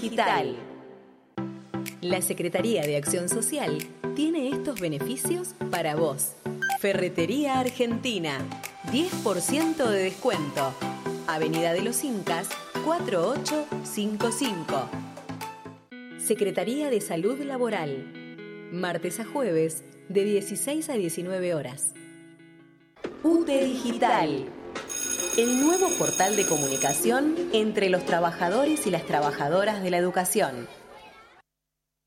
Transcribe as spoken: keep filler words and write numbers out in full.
Digital. La Secretaría de Acción Social tiene estos beneficios para vos. Ferretería Argentina, diez por ciento de descuento. Avenida de los Incas, cuatro ocho cinco cinco. Secretaría de Salud Laboral, martes a jueves, de dieciséis a diecinueve horas. U T E Digital, el nuevo portal de comunicación entre los trabajadores y las trabajadoras de la educación.